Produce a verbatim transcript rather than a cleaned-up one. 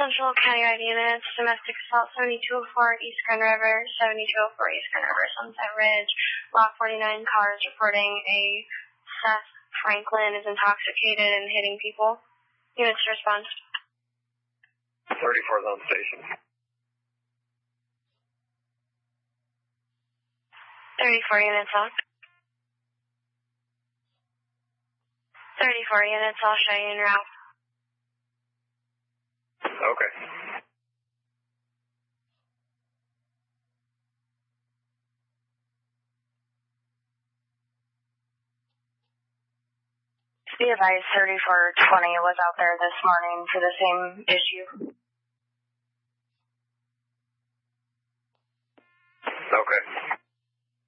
Central Countywide units, domestic assault seventy-two oh four East Grand River, seventy-two oh four East Grand River, Sunset Ridge, Lot forty-nine cars reporting a Seth Franklin is intoxicated and hitting people. Units to respond. thirty-four is on station. thirty-four units on. thirty-four units, I'll show you en route. Okay. Be advised, thirty-four twenty was out there this morning for the same issue. Okay.